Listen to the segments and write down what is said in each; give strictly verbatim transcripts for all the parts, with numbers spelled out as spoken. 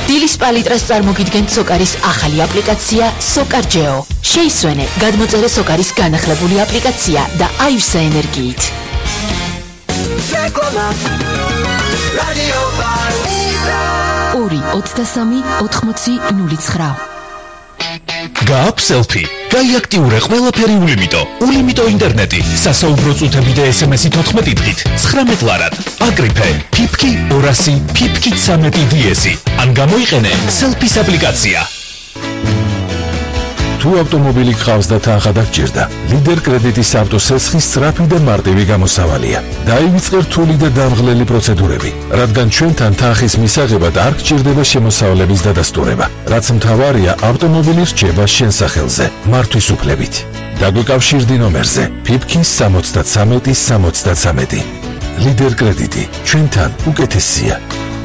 დილის პალიტრას წარმოგიდგენთ სოკარის ახალი აპლიკაცია SocarGeo. შეისვენე, გადმოწერე სოკარის განახლებული აპლიკაცია და აივსე ენერგიით. ორი ოცდასამი ოთხმოცი ნული ცხრა. გააქვს სელფი. გაიაქტიურე ყველაფერი ულიმიტო. ულიმიტო ინტერნეტი, სასაუბრო წუთები და ესემესი თოთხმეტი დღით, ცხრამეტ ლარად. აკრიფე, ფიფკი ორასი, ფიფკი ცამეტი დიესი. ან გამოიყენე სელფის აპლიკაცია. თუ ავტომობილი გყავს და თანხა დაგჭირდა, ლიდერ კრედიტის ავტოსესხის სწრაფი და მარტივი გამოსავალია. დაივიწყე რთული და დამღლელი პროცედურები, რადგან ჩვენთან თანხის მისაღებად არ გჭირდება შემოსავლების დადასტურება. რაც მთავარია, ავტომობილი რჩება შენ სახელზე, მართვის უფლებით. დაგვეკავშირდი ნომერზე ფიფკი სამოცდათსამეტი სამოცდათსამეტი. ლიდერ კრედიტი, ჩვენთან უკეთესია.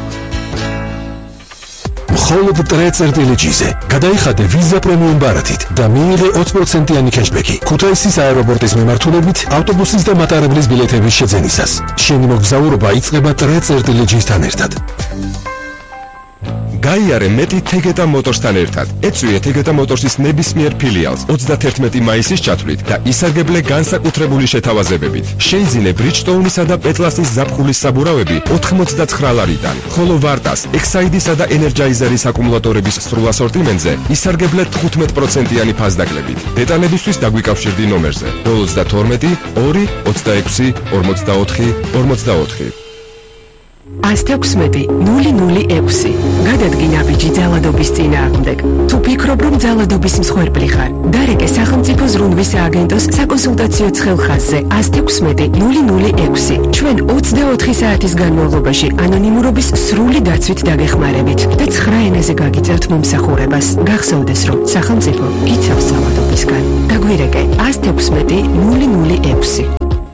მხოლოდ ტრეწერტილეჯიზე გადაიხადე ვიზა პრემიუმ ბარათით და მიიღე ოცი პროცენტიანი კეშბექი ქუთაისის აეროპორტის მიმართულებით ავტობუსის და მატარებლის ბილეთების შეძენისას. შენი მოგზაურობა იწყება ტრეწერტილეჯისთან ერთად. გაიარე მეტი თეგეტა მოტორსთან ერთად. ეწვიე თეგეტა მოტორსის ნებისმიერ ფილიალს ოცდათერთმეტი მაისის ჩათვლით და ისარგებლე განსაკუთრებული შეთავაზებებით. შეიძინე ბრიჯტოუნისა და პეტლასის ზაფხულის საბურავები ოთხმოცდაცხრა ლარიდან, ხოლო ვარტას, ექსაიდისა და ენერჯაიზერის აკუმულატორების სრულ ასორტიმენტზე ისარგებლე თხუთმეტ პროცენტიანი ფასდაკლებით. დეტალებისთვის დაგვიკავშირდი ნომერზე ოცდათორმეტი ორი ოცდაექვსი ორმოცდაოთხი ორმოცდაოთხი. ასთექვსმეტი ნული ნული ექვსი. გადადგი ნაბიჯი ძალადობის წინააღმდეგ. თუ ფიქრობ, რომ ძალადობის მსხვერპლი ხარ, დარეკე სახელმწიფო ზრუნვის სააგენტოს საკონსულტაციო ცხელხაზზე ასთექვსმეტი ნული ნული ექვსი. ჩვენ ოცდაოთხი საათის განმავლობაში ანონიმურობის სრული დაცვით დაგეხმარებით და ცხრა ენაზე გაგიწევთ მომსახურებას. გახსოვდეს, რომ სახელმწიფო გიცავს ძალადობისგან. დაგვირეკე ასთექვსმეტი ნული ნული ექვსი.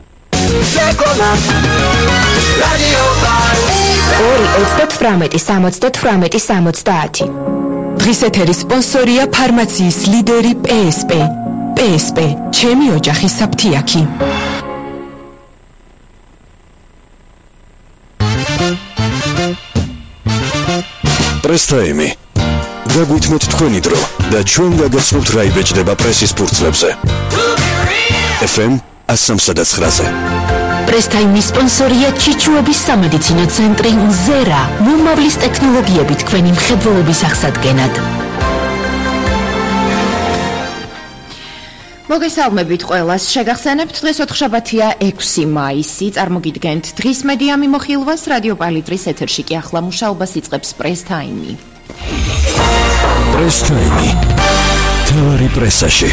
ორი ოცდათვრამეტი სამოცდათვრამეტი სამოცდაათი. დღის ეთერის სპონსორია ფარმაციის ლიდერი პსპ. პსპ, ჩემი ოჯახის საფთიაქი. პრესტაიმი. დაგვითმოთ თქვენი დრო და ჩვენ გაგაცნობთ რა იბეჭდება პრესის ფურცლებზე. ეფ ემ one oh nine. პრესტაიმის სპონსორია ჩიჩუების სამედიცინო ცენტრი მზერა, მომავლის ტექნოლოგიებით თქვენი მხედველობის აღსადგენად. მოგესალმებით ყველას, შეგახსენებთ დღეს ოთხშაბათია ექვსი მაისი, წარმოგიდგენთ დღის მედია მიმოხილვას, რადიო პალიტრის ეთერში კი ახლა მუშაობას იწყებს პრესტაიმი. პრესტაიმი. თავარი პრესაში.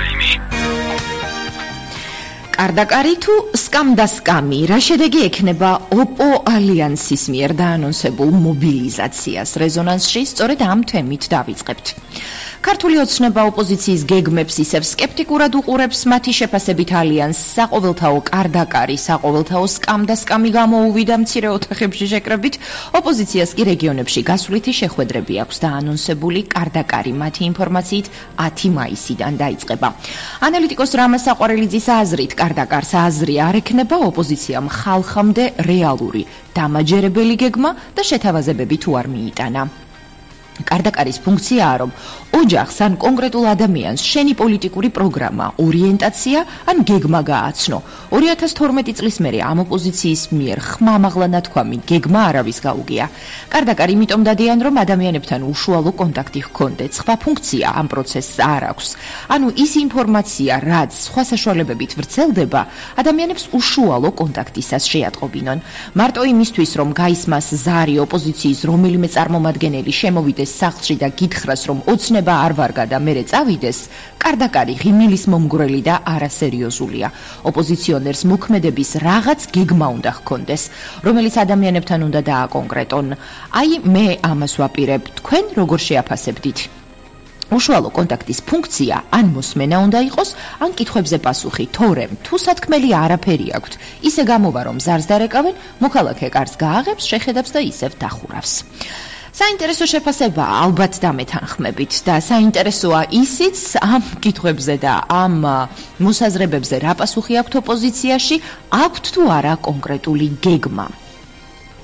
კარდაკარი თუ სკამდასკამი, რა შედეგი ექნება ოპო ალიანსის მიერ დაანონსებულ მობილიზაციას? რეზონანსში სწორედ ამ თემით დავიწყებთ. ქართული ოცნება ოპოზიციის გეგმებს ისევ სკეპტიკურად უყურებს, მათი შეფასებით ალიანსს საყოველთაო კარდაკარი, საყოველთაო სკამდასკამი გამოუვიდა მცირე ოთახებში შეკრებით, ოპოზიციას კი რეგიონებში გასვლითი შეხვედრები აქვს დაანონსებული. კარდაკარი მათი ინფორმაციით ათი მაისიდან დაიწყება. ანალიტიკოს რამა საყვარელიძის აზრით, კარდაკარს აზრი არ ექნება, ოპოზიციამ ხალხამდე რეალური დამაჯერებელი გეგმა და შეთავაზებები თუ არ მიიტანა. კარდაკარის ფუნქციაა, რომ ოჯახს ან კონკრეტულ ადამიანს შენი პოლიტიკური პროგრამა, ორიენტაცია ან გეგმა გააცნო. ორი ათას თორმეტი წლის მერე ამ ოპოზიციის მიერ ხმამაღლა ნათქვამი გეგმა არავის გაუგია. კარდაკარი იმიტომ დადიან, რომ ადამიანებთან უშუალო კონტაქტი ჰქონდეთ. სხვა ფუნქცია ამ პროცესს არ აქვს. ანუ ის ინფორმაცია, რაც სხვა საშუალებებით ვრცელდება, ადამიანებს უშუალო კონტაქტისას შეატყობინონ. მარტო იმისთვის, რომ გაისმას ზარი ოპოზიციის რომელიმე წარმომადგენელი შემოვიდეს სახლში და გითხრას, რომ ოცნება არ ვარგა და მერე წავიდეს, კარდაკარი ღიმილის მომგვრელი და არასერიოზულია. ოპოზიციონერს მოქმედების რაღაც გეგმა უნდა ჰქონდეს, რომელიც ადამიანებთან უნდა დააკონკრეტონ. აი, მე ამას ვაპირებ, თქვენ როგორ შეაფასებდით? უშუალო კონტაქტის ფუნქცია ან მოსმენა უნდა იყოს, ან კითხვებზე პასუხი, თორემ თუ სათქმელი არაფერი აქვთ, ისე გამოვა, რომ ზარს დარეკავენ, მოქალაქე კარს გააღებს, შეხედავს და ისევ დახურავს. საინტერესო შეფასება ალბათ დამეთანხმებით და საინტერესოა ისიც ამ კითხვებზე და ამ მოსაზრებებზე რა პასუხი აქვთ ოპოზიციაში, აქვთ თუ არა კონკრეტული გეგმა.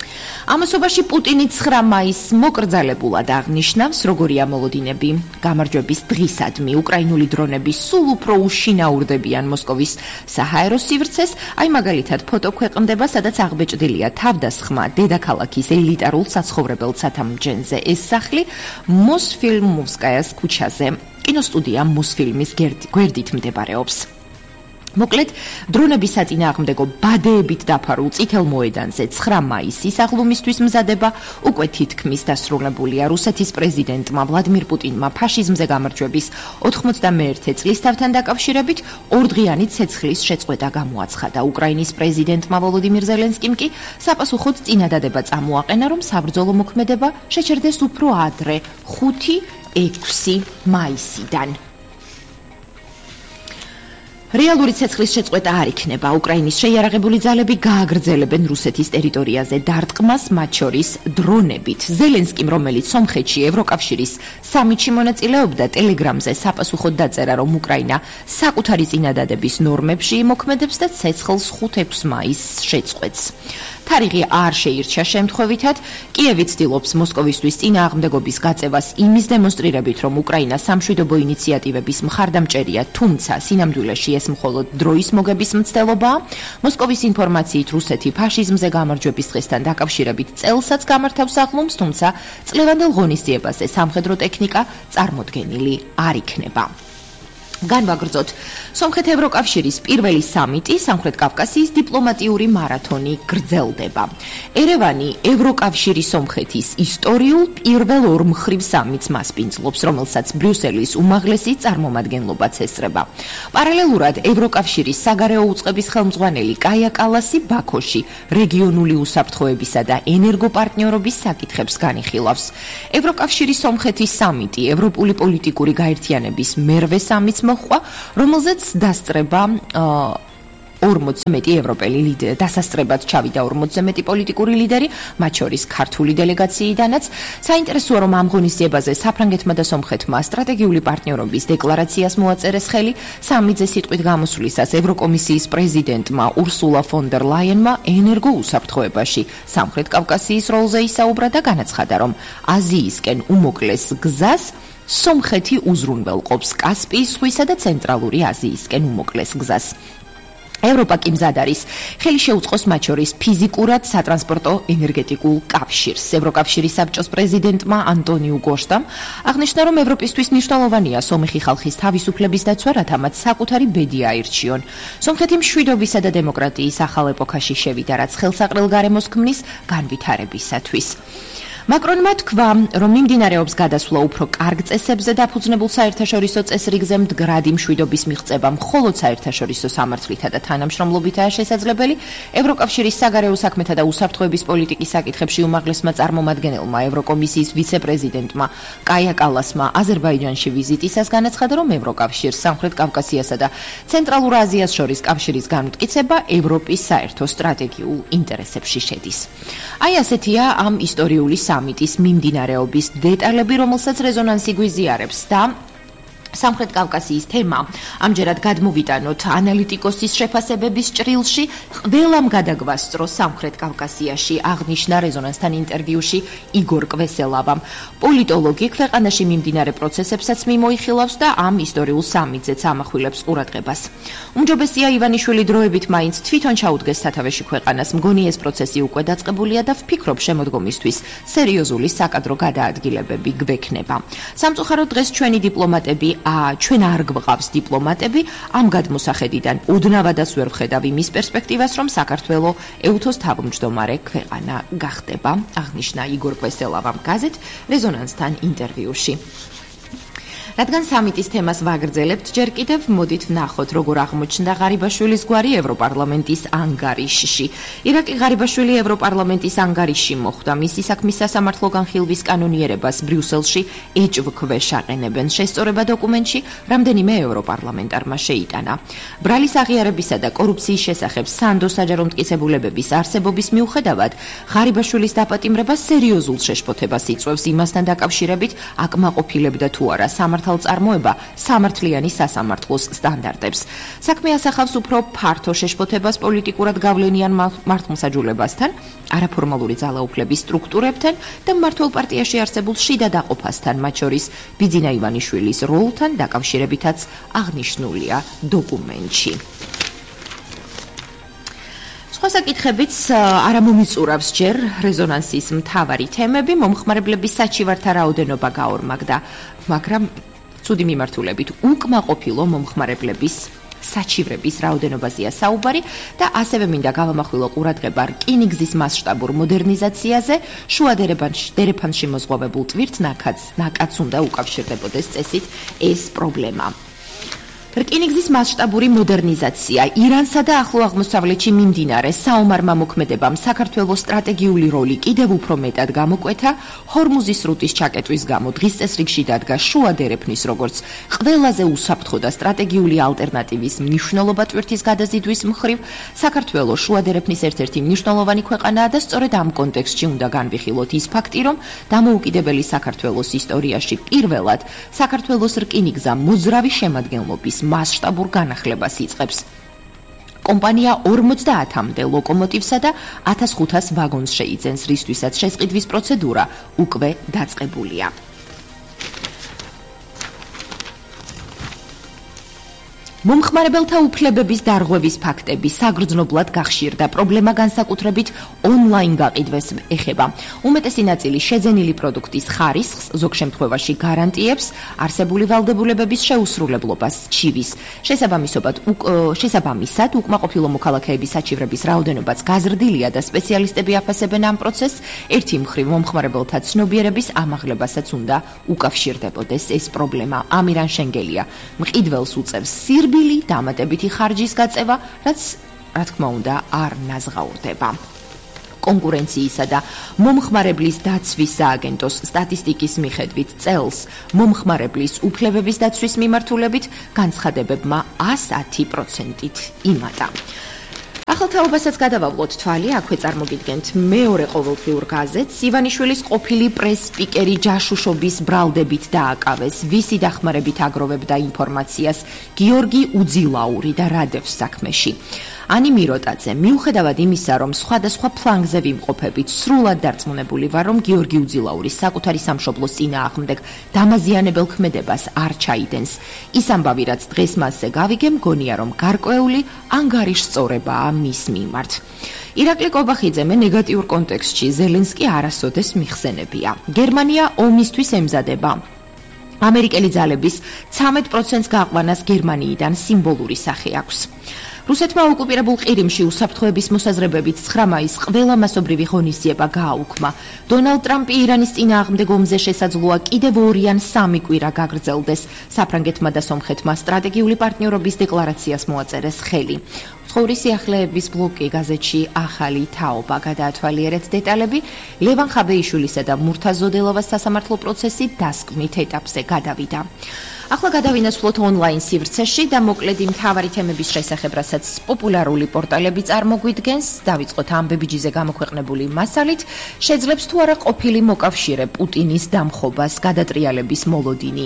ამასობაში პუტინი ცხრა მაისს მოკრძალებულად აღნიშნავს, როგორი ამოლოდინები გამარჯვების დღისადმი უკრაინული დრონები სულ უფრო უშინაურდებიან მოსკოვის საჰაერო სივრცეს. აი მაგალითად ფოტო ქვეყნდება, სადაც აღბეჭდილია თავდასხმა დედაქალაქის ელიტარულ საცხოვრებელ სათამჯენზე. ეს სახლი მოსფილმოვსკაიას ქუჩაზე, კინოსტუდია მოსფილმის გვერდით მდებარეობს. მოკლედ, დრონების საწინააღმდეგო ბადეებით დაფარულ წითელ მოედანზე ცხრა მაისის აღლუმისთვის მზადება უკვე თითქმის დასრულებულია. რუსეთის პრეზიდენტმა ვლადიმირ პუტინმა ფაშიზმზე გამარჯვების ოთხმოცდამეერთე წლისთავთან დაკავშირებით ორდღიანი ცეცხლის შეწყვეტა გამოაცხადა. უკრაინის პრეზიდენტმა ვოლოდიმირ ზელენსკიმ კი საპასუხოდ წინადადება წამოაყენა, რომ საბრძოლო მოქმედება შეჩერდეს უფრო ადრე, ხუთი ექვსი მაისიდან. რეალური ცეცხლის შეწყვეტა არ იქნება. უკრაინის შეიარაღებული ძალები გააგრძელებენ რუსეთის ტერიტორიაზე დარტყმას, მათ შორის დრონებით. ზელენსკიმ, რომელიც სომხეთში ევროკავშირის სამიტში მონაწილეობდა, ტელეგრამზე საპასუხოდ დაწერა, რომ უკრაინა საკუთარი წინადადების ნორმებში იმოქმედებს და ცეცხლს ხუთი-ექვსი მაისს შეწყვეტს. თარიღი არ შეირჩა შემთხვევითად. კიევი ცდილობს მოსკოვისთვის წინააღმდეგობის გაწევას იმის დემონსტრირებით, რომ უკრაინა სამშვიდობო ინიციატივების მხარდამჭერია, თუმცა სინამდვილეში ეს მხოლოდ დროის მოგების მცდელობაა. მოსკოვის ინფორმაციით რუსეთი ფაშიზმზე გამარჯვების დღესთან დაკავშირებით წელსაც გამართავს აღლუმს, თუმცა წლევანდელ ღონისძიებაზე სამხედრო ტექნიკა წარმოდგენილი არ იქნება. განვაგრძოთ, სომხეთ-ევროკავშირის პირველი სამიტი სამხრეთ კავკასიის დიპლომატიური მარათონი გრძელდება. ერევანი ევროკავშირის სომხეთის ისტორიულ პირველ ორმხრივ სამიტს მასპინძლობს, რომელსაც ბრიუსელის უმაღლესი წარმომადგენლობაც ესწრება. პარალელურად ევროკავშირის საგარეო უწყების ხელმძღვანელი კაია კალასი ბაქოში რეგიონული უსაფრთხოებისა და ენერგოპარტნიორობის საკითხებს განიხილავს. ევროკავშირის სომხეთის სამიტი ევროპული პოლიტიკური გაერთიანების მერვე სამიტს მოხდა, რომელზეც დასწრება ორმოცზე მეტი ევროპელი ლიდერი, დასასწრებად ჩავიდა ორმოცზე მეტი პოლიტიკური ლიდერი, მათ შორის ქართული დელეგაციიდანაც. საინტერესოა, რომ ამ ღონისძიებაზე საფრანგეთმა და სომხეთმა სტრატეგიული პარტნიორობის დეკლარაციას მოაწერეს ხელი. სამიტზე სიტყვით გამოსვლისას ევროკომისიის პრეზიდენტმა ურსულა ფონ დერ ლაიენმა ენერგო უსაფრთხოებაში სამხრეთ კავკასიის როლზე ისაუბრა და განაცხადა, რომ აზიისკენ უმოკლეს გზას სომხეთი უზრუნველყოფს კასპიის ზღვისა და ცენტრალური აზიისკენ უმოკლეს გზას. ევროპა კი მზად არის ხელი შეუწყოს მათ შორის ფიზიკურად სატრანსპორტო ენერგეტიკულ კავშირს. ევროკავშირის საბჭოს პრეზიდენტმა ანტონიუ გოშტამ აღნიშნა, რომ ევროპისთვის მნიშვნელოვანია სომეხი ხალხის თავისუფლების დაცვა, რათა მათ საკუთარი ბედი აირჩიონ. სომხეთი მშვიდობისა და დემოკრატიის ახალ ეპოქაში შევიდა, რაც ხელსაყრელ გარემოს ქმნის განვითარებისათვის. მაკრონმა თქვა, რომ მიმდინარეობს გადასვლა უფრო კარგ წესებზე დაფუძნებულ საერთაშორისო წესრიგზე, მდგრადი მშვიდობის მიღწევა მხოლოდ საერთაშორისო სამართლითა და თანამშრომლობითაა შესაძლებელი. ევროკავშირის საგარეო საქმეთა და უსაფრთხოების პოლიტიკის საკითხებში უმაღლესმა წარმომადგენელმა ევროკომისიის ვიცე-პრეზიდენტმა კაია კალასმა აზერბაიჯანში ვიზიტისას განაცხადა, რომ ევროკავშირს სამხრეთ კავკასიასა და ცენტრალურ აზიას შორის კავშირის განმტკიცება ევროპის საერთო სტრატეგიულ ინტერესებში შედის. აი ასეთია ამ ისტორიული სამიტის მიმდინარეობის დეტალები, რომელსაც რეზონანსი გვიზიარებს და სამხრეთ კავკასიის თემა ამჯერად გადმოვიტანოთ ანალიტიკოსის შეფასებების ჭრილში. ყველამ გადაგვასწრო სამხრეთ კავკასიაში, აღნიშნა რეზონანსთან ინტერვიუში იგორ კვესელავამ. პოლიტოლოგი ქვეყანაში მიმდინარე პროცესებსაც მიმოიხილავს და ამ ისტორიულ სამიტზეც ამახვილებს ყურადღებას. უმჯობესია ივანიშვილი დროებით მაინც თვითონ ჩაუდგეს სათავეში ქვეყანას. მგონი ეს პროცესი უკვე დაწყებულია და ვფიქრობ შემოდგომისთვის სერიოზული საკადრო გადაადგილებები გვექნება. სამწუხაროდ დღეს ჩვენი დიპლომატები ა ჩვენ არ გვყავს დიპლომატები, ამ გადმოსახედიდან ოდნავადაც ვერ ვხედავ იმის პერსპექტივას, რომ საქართველო ეუთოს თავმჯდომარე ქვეყანა გახდება, აღნიშნა იგორ კვესელავამ გაზეთ რეზონანსთან ინტერვიუში. რადგან სამიტის თემას ვაგრძელებთ, ჯერ კიდევ მოდით ვნახოთ, როგორ აღმოჩნდა ღარიბაშვილის გვარი ევროპარლამენტის ანგარიშში. ირაკლი ღარიბაშვილი ევროპარლამენტის ანგარიშში მოხვდა. მისი საქმის სასამართლო განხილვის კანონიერებას ბრიუსელში ეჭვქვეშ აყენებენ. შესწორება დოკუმენტში რამდენიმე ევროპარლამენტარმა შეიტანა. ბრალის აღიარებისა და კორუფციის შესახებ სანდო საჯარო მტკიცებულებების არსებობის მიუხედავად, ღარიბაშვილის დაპატიმრება სერიოზულ შეშფოთებას იწვევს იმასთან დაკავშირებით, აკმაყოფილებდა თუ არა სამართალ სახელწარმოება სამართლიანი სასამართლოს სტანდარტებს. საქმე ასახავს უფრო ფართო შეშფოთებას პოლიტიკურად გავლენიან მართლმსაჯულებასთან, არაფორმალური ძალაუფლების სტრუქტურებთან და მმართველ პარტიაში არსებულ შიდა დაყოფასთან, მათ შორის ბიძინა ივანიშვილის როლთან დაკავშირებითაც აღნიშნულია დოკუმენტში. სხვა საკითხებიც არ მომიწურავს ჯერ რეზონანსის მთავარი თემები, მომხმარებლების საჩივართა რაოდენობა გაორმაგდა, მაგრამ ცუდი მიმართულებით უკმაყოფილო მომხმარებლების საჩივრების რაოდენობაზეა საუბარი და ასევე მინდა გავამახვილო ყურადღება რკინიგზის მასშტაბურ მოდერნიზაციაზე, შუა დერეფანში მოზღვავებულ ტვირთ ნაკადს უნდა უკავშირდებოდეს წესით ეს პრობლემა. რკინიგზის მასშტაბური მოდერნიზაცია ირანსა და ახლო აღმოსავლეთში მიმდინარე საომარმა მოქმედებამ საქართველოს სტრატეგიული როლი კიდევ უფრო მეტად გამოკვეთა. ჰორმუზის სრუტის ჩაკეტვის გამო დღის წესრიგში დადგა შუა დერეფნის როგორც ყველაზე უსაფრთხო და სტრატეგიული ალტერნატივის მნიშვნელობა ტვირთის გადაზიდვის მხრივ. საქართველოს შუა დერეფნის ერთ-ერთი მნიშვნელოვანი ქვეყანაა და სწორედ ამ კონტექსტში უნდა განვიხილოთ ის ფაქტი, რომ დამოუკიდებელი საქართველოს ისტორიაში პირველად საქართველოს რკინიგზა მოძრავი შემადგენლობის მასშტაბურ განახლებას იწყებს. კომპანია ორმოცდაათამდე ლოკომოტივსა და ათას ხუთას ვაგონს შეიძენს, რისთვისაც შესყიდვის პროცედურა უკვე დაწყებულია. მომხმარებელთა უფლებების დარღვევის ფაქტები საგრძნობლად გახშირდა. პრობლემა განსაკუთრებით ონლაინ გაყიდვას ეხება. უმეტესი ნაწილი შეძენილი პროდუქტის ხარისხს, ზოგ შემთხვევაში გარანტიებს, არსებული ვალდებულებების შეუსრულებლობას ჩივის. შესაბამისად, შესაბამისად, უკმაყოფილო მოქალაქეების საჩივრების რაოდენობაც გაზრდილია და სპეციალისტები აფასებენ ამ პროცესს. ერთი მხრივ მომხმარებელთა ცნობიერების ამაღლებასაც უნდა უკავშირდებოდეს ეს პრობლემა. ამირან შენგელია მყიდველს უწევს სირ ბილი დამატებითი ხარჯის გაწევა, რაც რა თქმა უნდა არ ნაზღაურდება. კონკურენციისა და მომხმარებლის დაცვის სააგენტოს სტატისტიკის მიხედვით წელს მომხმარებლის უფლებების დაცვის მიმართულებით განცხადებებმა ათი პროცენტით იმატა. ახალთაობასაც გადავავლოთ თვალი, აქვე წარმოგიდგენთ მეორე ყოველდღიურ გაზეთს. ივანიშვილის ყოფილი პრეს-სპიკერი ჯაშუშობის ბრალდებით დააკავეს, ვისი დახმარებით აგროვებდა ინფორმაციას გიორგი უძილაური და რადევს საქმეში. ანი მიროტაძე, მიუხედავად იმისა, რომ სხვადასხვა ფლანგზე ვიმყოფებით, სრულად დარწმუნებული ვარ, რომ გიორგი უძილაური საკუთარი სამშობლოს წინააღმდეგ დამაზიანებელ ქმედებას არ ჩაიდენს. ის ამბავი, რაც დღეს მასზე გავიგე, მგონია, რომ გარკვეული ანგარიშსწორებაა მის მიმართ. ირაკლი კობახიძემ ნეგატიურ კონტექსტში ზელენსკი არასოდეს მიხსენებია. გერმანია ომისთვის ემზადება. ამერიკელი ძალების ცამეტ პროცენტს გაყვანას გერმანიიდან სიმბოლური სახე აქვს. რუსეთმა ოკუპირებულ ყირიმში უსაფრთხოების მოსაზრებებით ცხრა მაისს ყველა მასობრივი ღონისძიება გააუქმა. დონალდ ტრამპი ირანის წინააღმდეგ ომზე შესაძლოა კიდევ ორი ან სამი კვირა გაგრძელდეს. საფრანგეთმა და სომხეთმა სტრატეგიული პარტნიორობის დეკლარაციას მოაწერეს ხელი. ცხური სიახლეების ბლოკი გაზეთში ახალი თაობა გადაათვალიერეთ დეტალები. ლევან ხაბეიშვილისა და მურთაზოდელოვას სასამართლო პროცესი დასკვნით ეტაპზე გადავიდა. ახლა გადავინაცვლოთ ონლაინ სივრცეში და მოკლედ იმ მთავარი თემების შესახებ, რასაც პოპულარული პორტალები წარმოგვიდგენს. დავიწყოთ ამბებიჯიზე გამოქვეყნებული მასალით. შეძლებს თუ არა ყოფილი მოკავშირე პუტინის დამხობას გადატრიალების მოლოდინი.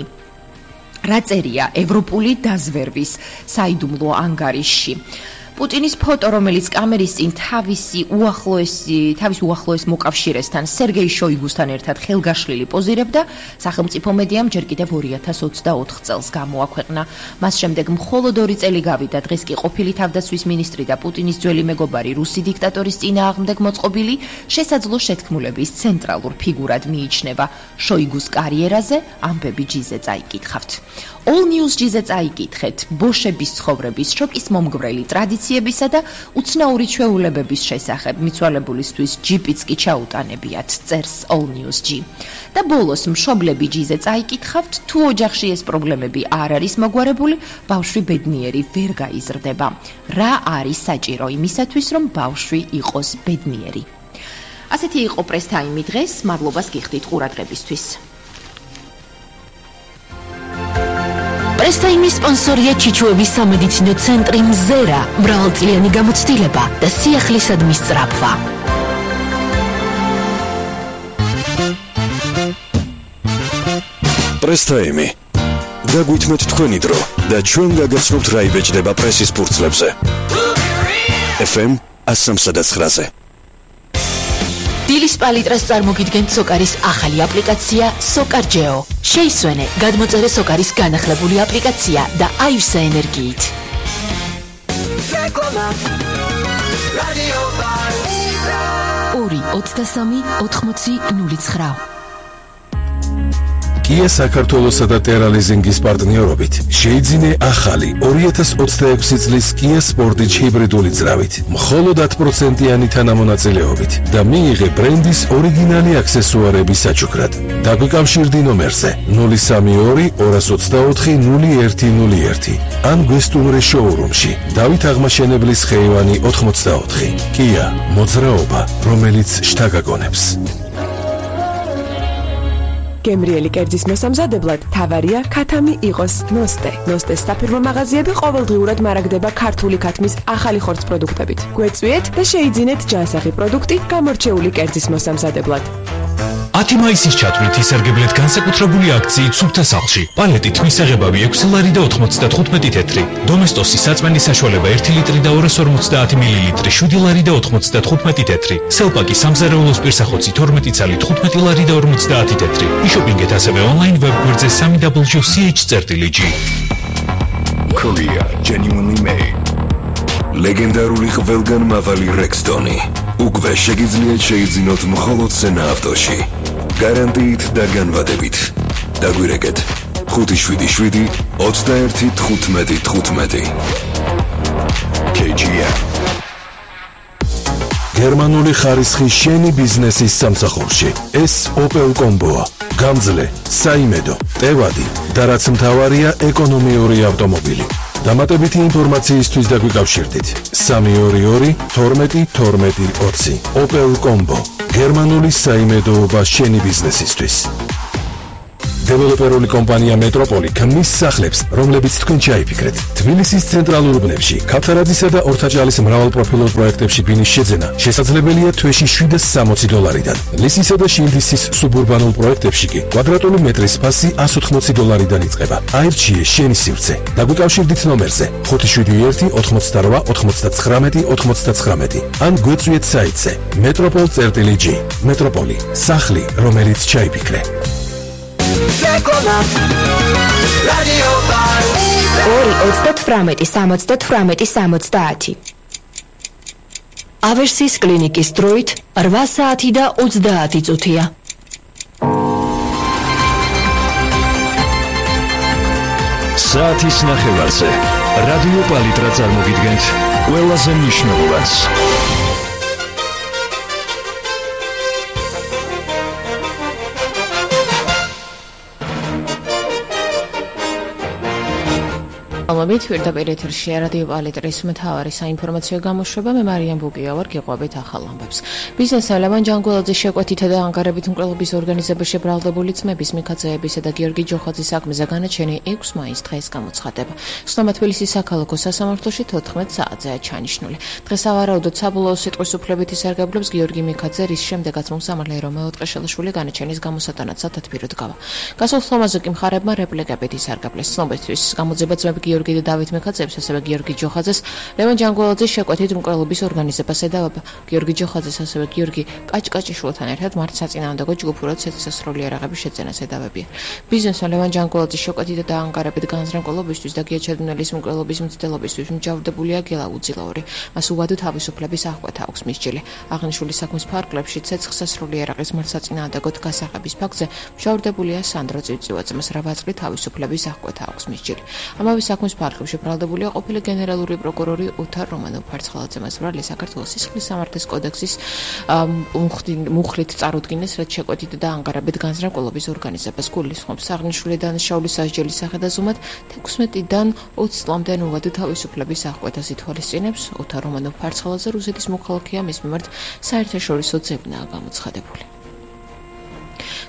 რა წერია ევროპული დაზვერვის საიდუმლო ანგარიშში. პუტინის ფოტო, რომელიც კამერის წინ თავისი უახლოესი, თავის უახლოეს მოკავშირესთან, სერგეი შოიგუსთან ერთად ხელგაშლილი პოზირებდა, სახელმწიფო მედიამ ჯერ კიდევ ორი ათას ოცდაოთხ წელს გამოაქვეყნა. მას შემდეგ მხოლოდ ორი წელი გავიდა, დღეს კი ყოფილი თავდაცვის მინისტრი და პუტინის ძველი მეგობარი რუსი დიქტატორის წინააღმდეგ მოწყობილი შესაძლო შეთქმულების ცენტრალურ ფიგურად მიიჩნევა. შოიგუს კარიერაზე ამბები ჯიზე წაიკითხავთ. All News ჯიზე წაიკითხეთ ბოშების ცხოვრების შოკის მომგვრელი ტრადიციებისა და უცნაური ჩვეულებების შესახებ. მიცვალებულისთვის ჯიპიც კი ჩაუტანებიათ, წერს All News ჯი. და ბოლოს მშობლები ჯიზე წაიკითხავთ, თუ ოჯახში ეს პრობლემები არ არის მოგვარებული, ბავშვი ბედნიერი ვერ გაიზრდება. რა არის საჭირო იმისათვის, რომ ბავშვი იყოს ბედნიერი? ასეთი იყო პრეს ტაიმი დღეს, მადლობას გიხდით ყურადღებისთვის. პრესტაიმის სპონსორია ჩიჩუების სამედიცინო ცენტრი მზერა, მრავალწლიანი გამოცდილება და სიახლისადმი სწრაფვა. პრესტაიმი გაგვითმეთ თქვენი დრო და ჩვენ გაგაცნობთ რა იბეჭდება პრესის ფურცლებზე. ეფ ემ one oh nine-ზე. დილის პალიტრას წარმოგიდგენთ სოკარის ახალი აპლიკაცია სოკარჯეო. შეისვენე გადმოწერე სოკარის განახლებული აპლიკაცია და აივსე ენერგიით. ორი ოცდასამი ოთხმოცი ნული ცხრა. Kia საქართველოსა და ტერალიზინგის პარტნიორობით შეიძინე ახალი ორი ათას ოცდაექვსი წლის Kia Sportage ჰიბრიდული ძრავით, მხოლოდ ათი პროცენტიანი თანამონაწილეობით და მიიღე ბრენდის ორიგინალი აქსესუარები საჩუქრად. დაგვიკავშირდი ნომერზე ნული სამი ორი ორას ოცდაოთხი ნული ერთი ნული ერთი ან გვესტუმრე შოურუმში დავით აღმაშენებლის ხეივანი ოთხმოცდაოთხი. Kia მოძრაობა, რომელიც შთაგაგონებს. გემრიელი კერძის მოსამზადებლად თავარია ქათამი იყოს ნოსტე. ნოსტეს საფირმო მაღაზიები ყოველდღიურად მარაგდება ქართული ქათმის ახალი ხორცს პროდუქტებით. გვეწვიეთ და შეიძინეთ ჯანსაღი პროდუქტი გამორჩეული კერძის მოსამზადებლად. ათი მაისის ჩათვლით ისარგებლეთ განსაკუთრებული აქციით სუფთა სახლში. პალეტით მისაღებავი ექვსი ლარი და ოთხმოცდათხუთმეტი თეთრი. დომესტოსი საწმენი საშუალება ერთი ლიტრი და ორას ორმოცდაათი მილილიტრი შვიდი ლარი და ოთხმოცდათხუთმეტი თეთრი. სელპაკი სამზარეულოს პირსახოცი თორმეტი ცალი თხუთმეტი ლარი და ორმოცდაათი თეთრი. იშოპინგეთ ასევე ონლაინ ვებგვერდზე სამი დაბლიუ სი ეიჩ წერტილი ჯი. Korea genuinely made. ლეგენდარული ყველგან მავალი Rexton-ი. უკვე შეგიძლიათ შეიძინოთ მხოლოდ სენა ავტოში. გარანტიით და განვადებით. დაგვირეკეთ ხუთი შვიდი შვიდი ოცდაერთი თხუთმეტი თხუთმეტი. კეი ჯი ემ გერმანული ხარისხი შენი ბიზნესის სამსახურში. ეს Opel Combo-ა. გამძლე, საიმედო, ტევადი და რაც მთავარია ეკონომიური ავტომობილი. დამატებითი ინფორმაციისთვის დაგვიკავშირდით სამი ორი ორი თორმეტი თორმეტი ოცი. Opel Combo. გერმანული საიმედოობა შენი ბიზნესისთვის. დეველოპერული კომპანია მეტროპოლი ქმნის სახლებს, რომლებიც თქვენ ჩაიფიქრეთ. თბილისის ცენტრალურ უბნებში, ქავთარაძისა და ორთაჭალის მრავალპროფილურ პროექტებში ბინის შეძენა შესაძლებელია თვეში შვიდას სამოცი დოლარიდან. ლისისა და შინდისის სუბურბანულ პროექტებში კი კვადრატული მეტრის ფასი ასი ოცდაოთხი დოლარიდან იწყება. აირჩიე შენი სივრცე. დაგვიკავშირდით ნომერზე ხუთი შვიდი ერთი ოთხმოცდარვა ოცდათვრამეტი ოცდათვრამეტი ან გვეწვიეთ საიტზე მეტროპოლ წერტილი ჯი. მეტროპოლი, სახლი, რომელიც ჩაიფიქრე. ორი ოცდათვრამეტი სამოცდათვრამეტი სამოცდაათი. ავერსის კლინიკის დროით რვა საათი და ოცდაათი წუთია. საათის ნახევარზე რადიო პალიტრა წარმოგიდგენთ ყველაზე მნიშვნელოვანს. მოგით პირდაპირ ეთერში რადიო პალიტრის მთავარი საინფორმაციო გამოშვება. მე მარიამ ბუგია ვარ, გიყვებით ახალ ამბებს. ბიზნესმა ლევან ჯანგველაძის შეკვეთითა და ანგარებით მკვლელობის ორგანიზებაში ბრალდებული ძმების მიქაძეებისა და გიორგი ჯოხაძის საქმეზე განაჩენი ექვსი მაისს დღეს გამოცხადება. ხსნა თბილისის საქალაქო სასამართლოში თოთხმეტ საათზეა ჩანიშნული. დღეს ავარაუდოდ საბოლოო სიტყვის უფლებით ისარგებლებს გიორგი მიქაძე, რის შემდეგაც მომსამართლე რომეო ტყეშელაშვილი განაჩენის გამოსატანად სათათბიროდ გავა. გასულ თომაზე კი მხარებმა რეპლიკებით ისარგებლეს. ცნობისთვის გამოძება ძმები გიორგი და დავით მიქაძეებს, ასევე გიორგი ჯოხაძეს ლევან ჯანგველაძის შეკვეთით მკვლელობის ორგანიზებას ედავება. გიორგი ჯოხაძეს, ასევე გიორგი კაჭკაჭიშვილთან ერთად მართლსაწინააღმდეგო ჯგუფურად ცეცხლსასროლი იარაღების შეძენას ედავებიან. ბიზნესმა ლევან ჯანგველაძის შეკვეთით და ანგარებით განზრა მკვლელობისთვის და გია ჩერნელის მკვლელობის მცდელობისთვის მჯავრდებულია გელა უძილაური. მას უვადო თავისუფლების აღკვეთა აქვს მისჯილი. აღნიშნული საქმის ფარგლებში ცეცხლსასროლი იარაღის მართლსაწინააღმდეგოდ გასაღების ფაქტზე მჯავრდებულია სანდრო წივწივაძე. მას რვა წლით თავისუფლების აღკვეთა აქვს მისჯილი. ამავე საქმის ფარგლებში ბრალდებულია ყოფილი გენერალური პროკურორი ოთარ რომანოვ-ფარცხალაძე. მას ბრალი საქართველოს სისხლის სამართლის კოდექსის მუხლით წარუდგინეს, რაც შეკვეთით და ანგარებით განზრა მკვლელობის ორგანიზებას გულისხმობს. აღნიშნული დანაშაულის სასჯელის სახედაზომად თექვსმეტიდან ოცი წლამდე უვადო თავისუფლების აღკვეთას ითვალისწინებს. ოთარ რომანოვ-ფარცხალაძე რუსეთის მოქალაქეა, მის მიმართ საერთაშორისო ძებნაა გამოცხადებული.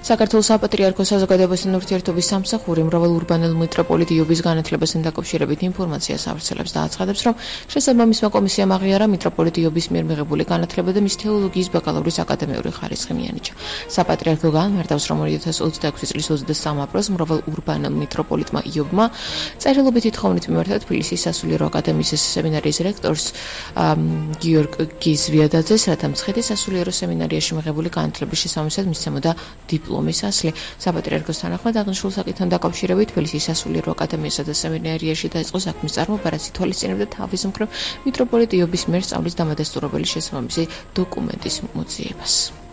საქართველოს საპატრიარქოს საზოგადოებასთან ურთიერთობის სამსახური მრავალ ურბანელ მიტროპოლიტ იობის განათლებასთან დაკავშირებით ინფორმაციას ავრცელებს და აცხადებს, რომ შესაბამისმა კომისიამ აღიარა მიტროპოლიტ იობის მიერ მიღებული განათლება და მის თეოლოგიის ბაკალავრის აკადემიური ხარისხი მიანიჭა. საპატრიარქო განმარტავს, რომ ორი ათას ოცდაექვსი წლის ოცდასამ აპრილს მრავალ ურბანელ მიტროპოლიტმა იობმა წერილობითი თხოვნით მიმართა თბილისის სასულიერო აკადემიის სემინარიის რექტორს გიორგ გიზვიადაძეს, რათა მცხეთის სასულიერო სემინარიაში მიღებული განათლების შესაბამისად მისცემოდა დიპლომის ასლი. საპატრიარქოს თანახმად აღნიშნულ საკითხთან დაკავშირებით თბილისის სასულიერო აკადემიასა და სემინარიაში დაიწყო საქმის წარმოება, რაც ითვალისწინებდა თავის მხრივ მიტროპოლიტ იობის მიერ სწავლის დამადასტურებელი შესაბამისი დოკუმენტის მოძიებას.